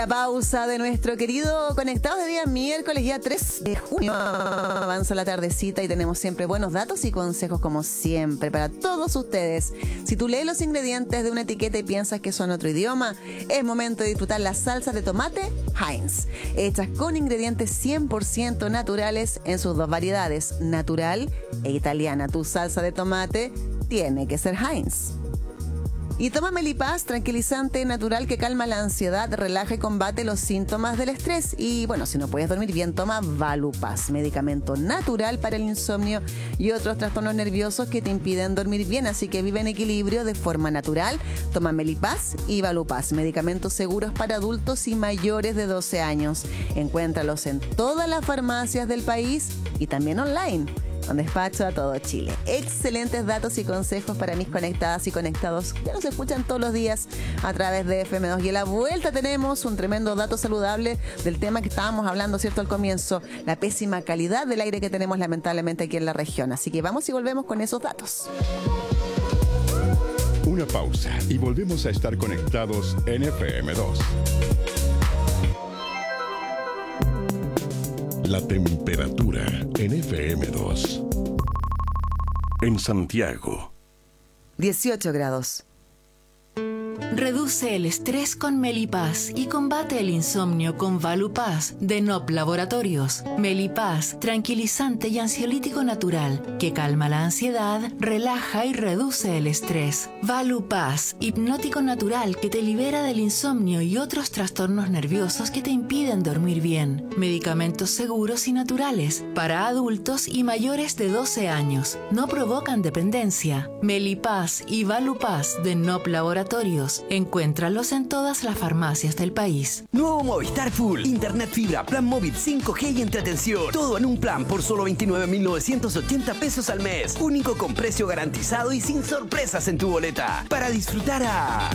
La pausa de nuestro querido Conectados de día miércoles, ya 3 de junio. Avanza la tardecita y tenemos siempre buenos datos y consejos como siempre para todos ustedes. Si tú lees los ingredientes de una etiqueta y piensas que son otro idioma, es momento de disfrutar la salsa de tomate Heinz, hechas con ingredientes 100% naturales en sus dos variedades, natural e italiana. Tu salsa de tomate tiene que ser Heinz. Y toma Melipaz, tranquilizante natural que calma la ansiedad, relaja y combate los síntomas del estrés. Y bueno, si no puedes dormir bien, toma Valupaz, medicamento natural para el insomnio y otros trastornos nerviosos que te impiden dormir bien. Así que vive en equilibrio de forma natural. Toma Melipaz y Valupaz, medicamentos seguros para adultos y mayores de 12 años. Encuéntralos en todas las farmacias del país y también online, con despacho a todo Chile. Excelentes datos y consejos para mis conectadas y conectados que nos escuchan todos los días a través de FM2. Y a la vuelta tenemos un tremendo dato saludable del tema que estábamos hablando, ¿cierto?, al comienzo, la pésima calidad del aire que tenemos lamentablemente aquí en la región. Así que vamos y volvemos con esos datos. Una pausa y volvemos a estar conectados en FM2. La temperatura en FM2. En Santiago, 18 grados. Reduce el estrés con Melipaz y combate el insomnio con Valupaz de NOP Laboratorios. Melipaz, tranquilizante y ansiolítico natural que calma la ansiedad, relaja y reduce el estrés. Valupaz, hipnótico natural que te libera del insomnio y otros trastornos nerviosos que te impiden dormir bien. Medicamentos seguros y naturales para adultos y mayores de 12 años. No provocan dependencia. Melipaz y Valupaz de NOP Laboratorios. Encuéntralos en todas las farmacias del país. Nuevo Movistar Full. Internet fibra, plan móvil 5G y entretención. Todo en un plan por solo 29.980 pesos al mes. Único con precio garantizado y sin sorpresas en tu boleta. Para disfrutar a